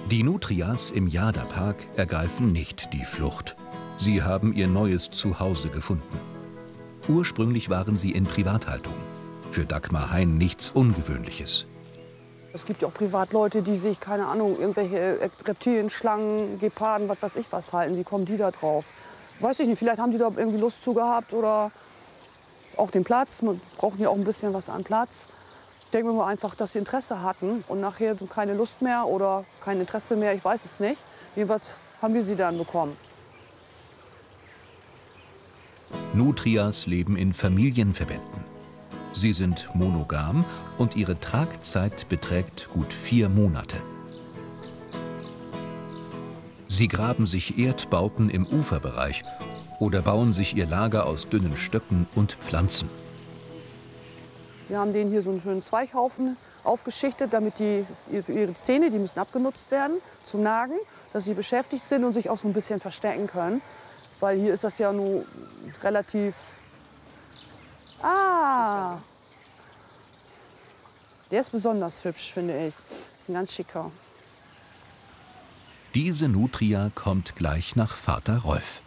Die Nutrias im Jada-Park ergreifen nicht die Flucht. Sie haben ihr neues Zuhause gefunden. Ursprünglich waren sie in Privathaltung. Für Dagmar Hein nichts Ungewöhnliches. Es gibt ja auch Privatleute, die sich, keine Ahnung, irgendwelche Reptilien, Schlangen, Geparden, was weiß ich was halten. Wie kommen die da drauf? Weiß ich nicht, vielleicht haben die da irgendwie Lust zu gehabt oder auch den Platz. Wir brauchen ja auch ein bisschen was an Platz. Denken wir mal einfach, dass sie Interesse hatten und nachher so keine Lust mehr oder kein Interesse mehr, ich weiß es nicht. Jedenfalls haben wir sie dann bekommen. Nutrias leben in Familienverbänden. Sie sind monogam und ihre Tragzeit beträgt gut 4 Monate. Sie graben sich Erdbauten im Uferbereich oder bauen sich ihr Lager aus dünnen Stöcken und Pflanzen. Wir haben denen hier so einen schönen Zweighaufen aufgeschichtet, damit ihre Zähne, die müssen abgenutzt werden zum Nagen, dass sie beschäftigt sind und sich auch so ein bisschen verstecken können. Weil hier ist das ja nur relativ... Ah! Der ist besonders hübsch, finde ich. Das ist ein ganz schicker. Diese Nutria kommt gleich nach Vater Rolf.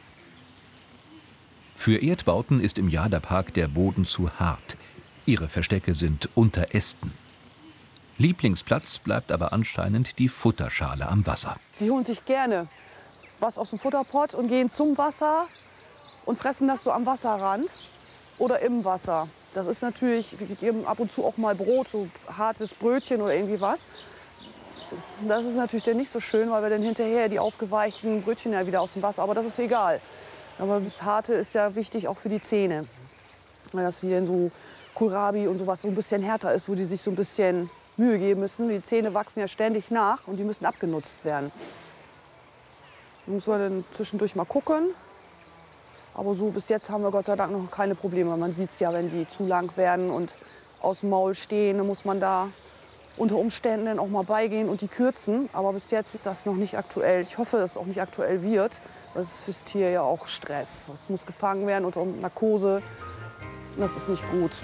Für Erdbauten ist im Jada-Park der Boden zu hart. Ihre Verstecke sind unter Ästen. Lieblingsplatz bleibt aber anscheinend die Futterschale am Wasser. Die holen sich gerne was aus dem Futterpott und gehen zum Wasser und fressen das so am Wasserrand oder im Wasser. Das ist natürlich, wir geben ab und zu auch mal Brot, so hartes Brötchen oder irgendwie was. Das ist natürlich dann nicht so schön, weil wir dann hinterher die aufgeweichten Brötchen ja wieder aus dem Wasser, aber das ist egal. Aber das Harte ist ja wichtig auch für die Zähne. Dass sie dann so Kohlrabi und sowas so ein bisschen härter ist, wo die sich so ein bisschen Mühe geben müssen. Die Zähne wachsen ja ständig nach und die müssen abgenutzt werden. Da muss man dann zwischendurch mal gucken. Aber so bis jetzt haben wir Gott sei Dank noch keine Probleme. Man sieht es ja, wenn die zu lang werden und aus dem Maul stehen, dann muss man da unter Umständen dann auch mal beigehen und die kürzen. Aber bis jetzt ist das noch nicht aktuell. Ich hoffe, dass es auch nicht aktuell wird. Das ist fürs Tier ja auch Stress. Es muss gefangen werden unter Narkose. Das ist nicht gut.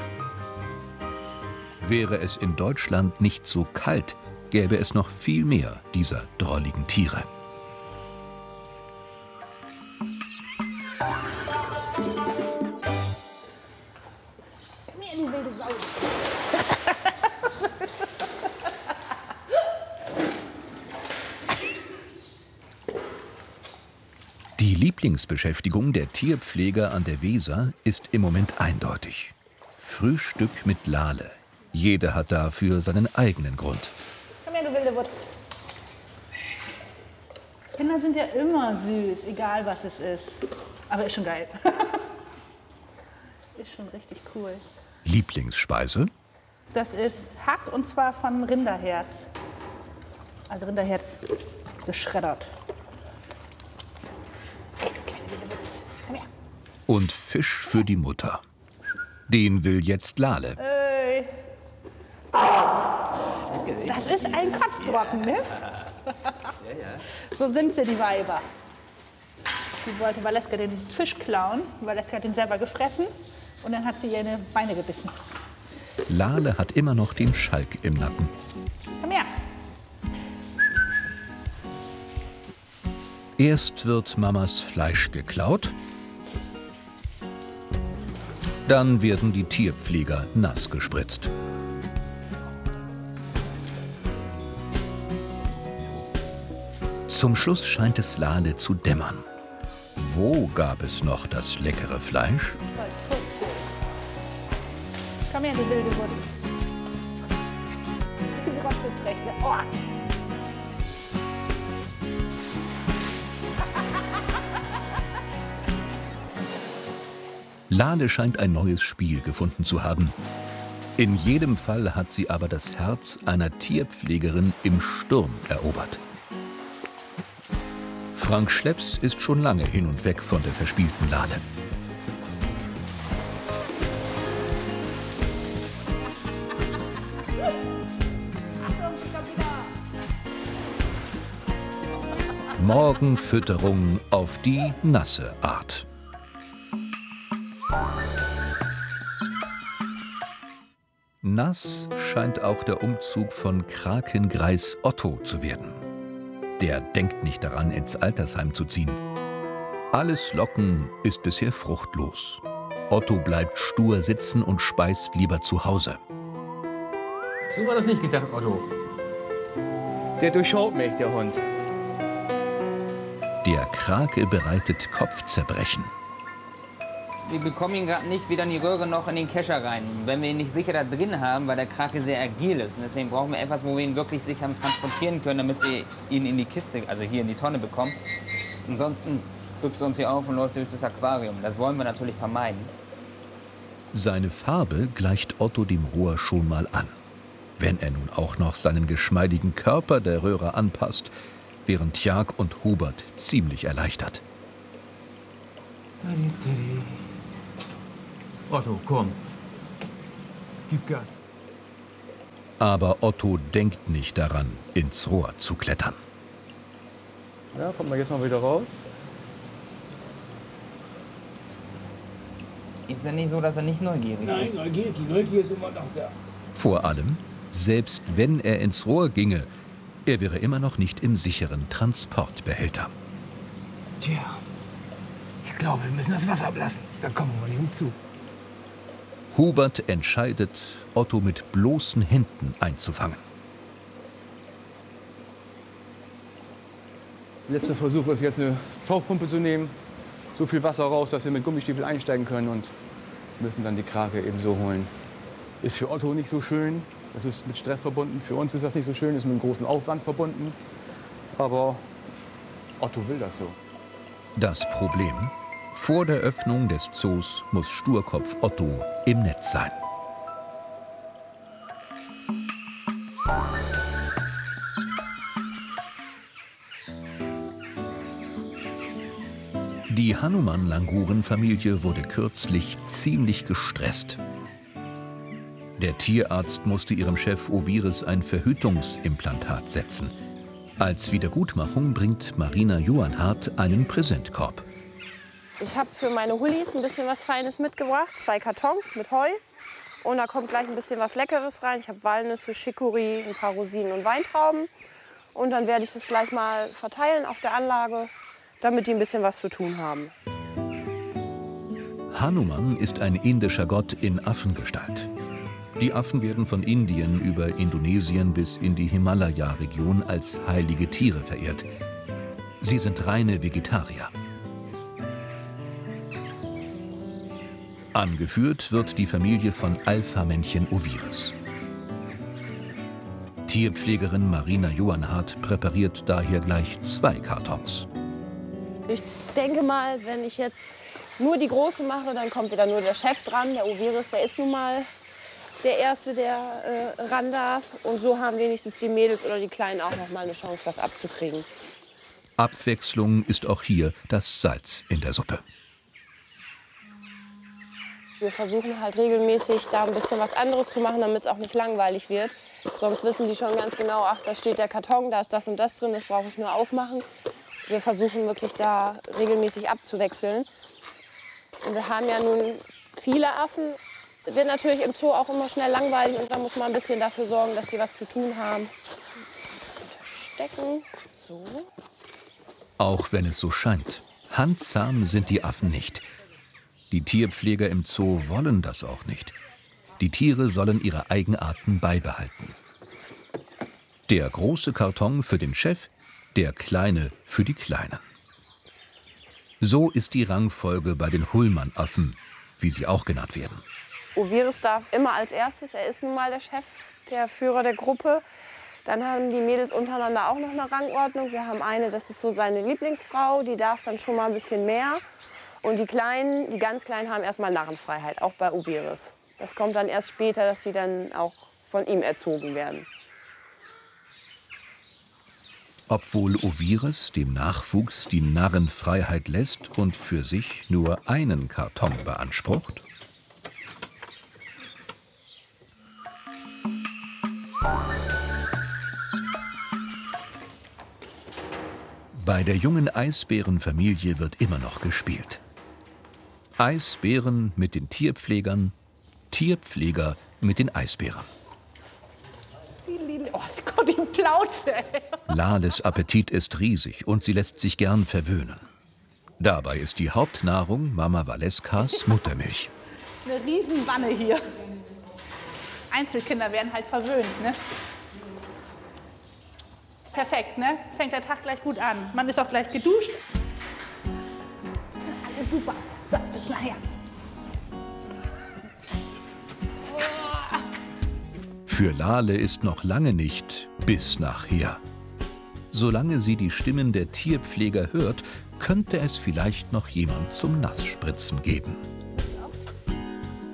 Wäre es in Deutschland nicht so kalt, gäbe es noch viel mehr dieser drolligen Tiere. Die Lieblingsbeschäftigung der Tierpfleger an der Weser ist im Moment eindeutig. Frühstück mit Lale. Jeder hat dafür seinen eigenen Grund. Komm her, du wilde Wutz. Kinder sind ja immer süß, egal was es ist. Aber ist schon geil. Ist schon richtig cool. Lieblingsspeise? Das ist Hack und zwar von Rinderherz. Also Rinderherz geschreddert. Komm her. Und Fisch für die Mutter. Den will jetzt Lale. Ey. Das ist ein Kotzbrocken, ne? So sind sie, die Weiber. Die wollte Valeska den Fisch klauen. Valeska hat ihn selber gefressen und dann hat sie ihr Beine gebissen. Lale hat immer noch den Schalk im Nacken. Komm her. Erst wird Mamas Fleisch geklaut, dann werden die Tierpfleger nass gespritzt. Zum Schluss scheint es Lale zu dämmern. Wo gab es noch das leckere Fleisch? Komm her, du wilde Wutz. Diese Rotze ist recht, ne? Oh. Lale scheint ein neues Spiel gefunden zu haben. In jedem Fall hat sie aber das Herz einer Tierpflegerin im Sturm erobert. Frank Schlepps ist schon lange hin und weg von der verspielten Lale. Morgenfütterung auf die nasse Art. Nass scheint auch der Umzug von Krakengreis Otto zu werden. Der denkt nicht daran, ins Altersheim zu ziehen. Alles Locken ist bisher fruchtlos. Otto bleibt stur sitzen und speist lieber zu Hause. So war das nicht gedacht, Otto. Der durchschaut mich, der Hund. Der Krake bereitet Kopfzerbrechen. Wir bekommen ihn gerade nicht weder in die Röhre noch in den Kescher rein, wenn wir ihn nicht sicher da drin haben, weil der Krake sehr agil ist. Und deswegen brauchen wir etwas, wo wir ihn wirklich sicher transportieren können, damit wir ihn in die Kiste, also hier in die Tonne bekommen. Ansonsten büchst er uns hier auf und läuft durch das Aquarium. Das wollen wir natürlich vermeiden. Seine Farbe gleicht Otto dem Rohr schon mal an. Wenn er nun auch noch seinen geschmeidigen Körper der Röhre anpasst, wären Tjag und Hubert ziemlich erleichtert. Otto, komm. Gib Gas. Aber Otto denkt nicht daran, ins Rohr zu klettern. Ja, kommt mal jetzt mal wieder raus. Ist ja nicht so, dass er nicht neugierig ist. Nein, die Neugier ist immer noch da. Vor allem, selbst wenn er ins Rohr ginge, er wäre immer noch nicht im sicheren Transportbehälter. Tja, ich glaube, wir müssen das Wasser ablassen. Da kommen wir nicht umzu. Hubert entscheidet, Otto mit bloßen Händen einzufangen. Letzter Versuch ist jetzt eine Tauchpumpe zu nehmen. So viel Wasser raus, dass wir mit Gummistiefel einsteigen können und müssen dann die Krake eben so holen. Ist für Otto nicht so schön. Das ist mit Stress verbunden. Für uns ist das nicht so schön. Ist mit einem großen Aufwand verbunden. Aber Otto will das so. Das Problem: Vor der Öffnung des Zoos muss Sturkopf Otto im Netz sein. Die Hanuman-Languren-Familie wurde kürzlich ziemlich gestresst. Der Tierarzt musste ihrem Chef Oviris ein Verhütungsimplantat setzen. Als Wiedergutmachung bringt Marina Johannhardt einen Präsentkorb. Ich habe für meine Hullis ein bisschen was Feines mitgebracht. 2 Kartons mit Heu. Und da kommt gleich ein bisschen was Leckeres rein. Ich habe Walnüsse, Chicorée, ein paar Rosinen und Weintrauben. Und dann werde ich das gleich mal verteilen auf der Anlage, damit die ein bisschen was zu tun haben. Hanuman ist ein indischer Gott in Affengestalt. Die Affen werden von Indien über Indonesien bis in die Himalaya-Region als heilige Tiere verehrt. Sie sind reine Vegetarier. Angeführt wird die Familie von Alpha-Männchen Oviris. Tierpflegerin Marina Johannhardt präpariert daher gleich 2 Kartons. Ich denke mal, wenn ich jetzt nur die Große mache, dann kommt wieder nur der Chef dran. Der Oviris, der ist nun mal der Erste, der ran darf. Und so haben wenigstens die Mädels oder die Kleinen auch noch mal eine Chance, was abzukriegen. Abwechslung ist auch hier das Salz in der Suppe. Wir versuchen halt regelmäßig da ein bisschen was anderes zu machen, damit es auch nicht langweilig wird. Sonst wissen die schon ganz genau, ach, da steht der Karton, da ist das und das drin, das brauche ich nur aufmachen. Wir versuchen wirklich da regelmäßig abzuwechseln. Und wir haben ja nun viele Affen. Es wird natürlich im Zoo auch immer schnell langweilig und da muss man ein bisschen dafür sorgen, dass sie was zu tun haben. Ein bisschen verstecken, so. Auch wenn es so scheint, handzahm sind die Affen nicht. Die Tierpfleger im Zoo wollen das auch nicht. Die Tiere sollen ihre Eigenarten beibehalten. Der große Karton für den Chef, der kleine für die Kleinen. So ist die Rangfolge bei den Hullmann-Affen, wie sie auch genannt werden. Oviris darf immer als erstes, er ist nun mal der Chef, der Führer der Gruppe. Dann haben die Mädels untereinander auch noch eine Rangordnung. Wir haben eine, das ist so seine Lieblingsfrau, die darf dann schon mal ein bisschen mehr. Und die Kleinen, die ganz Kleinen, haben erstmal Narrenfreiheit, auch bei Oviris. Das kommt dann erst später, dass sie dann auch von ihm erzogen werden. Obwohl Oviris dem Nachwuchs die Narrenfreiheit lässt und für sich nur einen Karton beansprucht. Bei der jungen Eisbärenfamilie wird immer noch gespielt. Eisbären mit den Tierpflegern, Tierpfleger mit den Eisbären. Oh, Oh, die Plauze. Lales Appetit ist riesig und sie lässt sich gern verwöhnen. Dabei ist die Hauptnahrung Mama Waleskas Muttermilch. Eine Riesenwanne hier. Einzelkinder werden halt verwöhnt, ne? Perfekt, ne? Fängt der Tag gleich gut an. Man ist auch gleich geduscht. Alles super. So, bis nachher. Für Lale ist noch lange nicht bis nachher. Solange sie die Stimmen der Tierpfleger hört, könnte es vielleicht noch jemand zum Nassspritzen geben.